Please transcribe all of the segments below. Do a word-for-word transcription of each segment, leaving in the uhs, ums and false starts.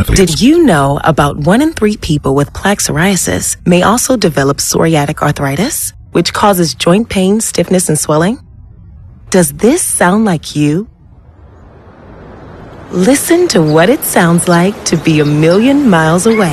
Did you know about one in three people with plaque psoriasis may also develop psoriatic arthritis, which causes joint pain, stiffness, and swelling? Does this sound like you? Listen to what it sounds like to be a million miles away.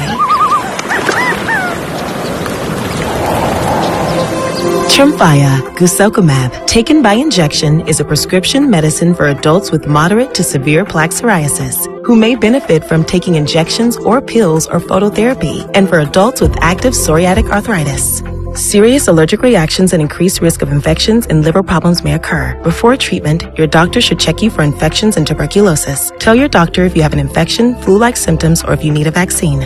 Tremfya guselkumab, taken by injection, is a prescription medicine for adults with moderate to severe plaque psoriasis who may benefit from taking injections or pills or phototherapy, and for adults with active psoriatic arthritis. Serious allergic reactions and increased risk of infections and liver problems may occur. Before treatment, your doctor should check you for infections and tuberculosis. Tell your doctor if you have an infection, flu-like symptoms, or if you need a vaccine.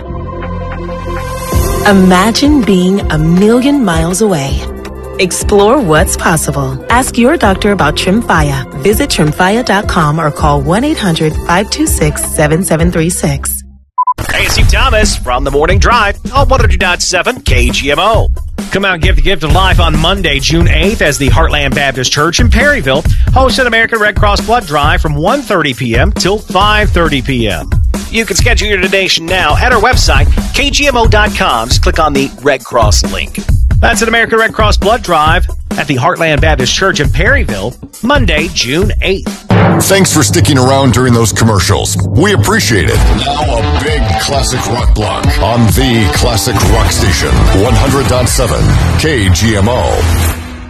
Imagine being a million miles away. Explore what's possible. Ask your doctor about Tremfya. Visit tremfya dot com or call one eight hundred, five two six, seven seven three six. Hey, it's Steve Thomas from The Morning Drive on one hundred point seven K G M O. Come out and give the gift of life on Monday, June eighth, as the Heartland Baptist Church in Perryville hosts an American Red Cross Blood Drive from one thirty p.m. till five thirty p.m. You can schedule your donation now at our website, K G M O dot com. Just click on the Red Cross link. That's an American Red Cross Blood Drive at the Heartland Baptist Church in Perryville, Monday, June eighth. Thanks for sticking around during those commercials. We appreciate it. Now a big classic rock block on the Classic Rock Station, one hundred point seven K G M O.